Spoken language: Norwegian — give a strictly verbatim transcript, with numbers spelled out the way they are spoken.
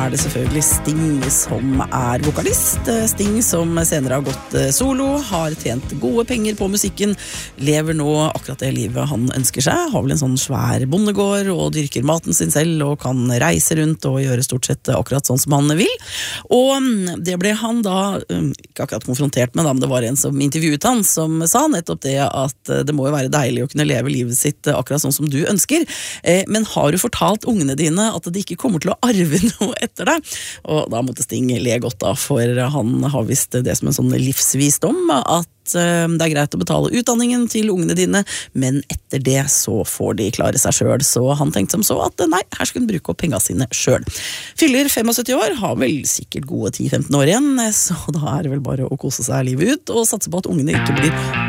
er det selvfølgelig Sting som er vokalist. Sting som senere har gått solo, har tjent gode penger på musikken, lever nå akkurat det livet han ønsker seg, har vel en sånn svær bondegård og dyrker maten sin selv og kan reise rundt og gjøre stort sett akkurat sånn som han vil. Og det ble han da, ikke akkurat konfrontert med, da, men det var en som intervjuet han, som sa nettopp det at det må jo være deilig å kunne leve livet sitt akkurat sånn som du ønsker, men har du fortalt ungene dine at de ikke kommer til å arve noe etter deg? Og da måtte Sting le godt da, for han har visst det som en sånn livsvisdom, at det er greit å betale utdanningen til ungene dine, men etter det så får de klare seg selv. Så han tenkte som så at nei, her skal han bruke opp pengene sine selv. Fyller syttifem år, har vel sikkert gode ti til femten år igjen, så da er det vel bare å kose seg livet ut og satse på at ungene ikke blir